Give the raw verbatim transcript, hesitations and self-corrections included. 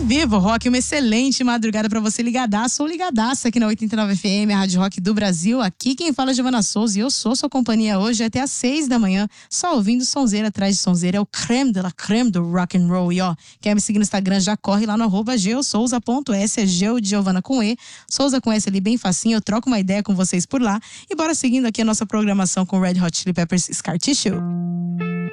Vivo Rock, uma excelente madrugada pra você ligadaço ou ligadaça aqui na oitenta e nove F M, a Rádio Rock do Brasil. Aqui quem fala é Giovana Souza e eu sou sua companhia hoje até às seis da manhã, só ouvindo sonzeira atrás de sonzeira. É o creme de la creme do rock and roll. E ó, quer me seguir no Instagram, já corre lá no arroba geosouza.s, é Geo de Giovana com E, Souza com S ali bem facinho. Eu troco uma ideia com vocês por lá e bora seguindo aqui a nossa programação com Red Hot Chili Peppers Scar Tissue.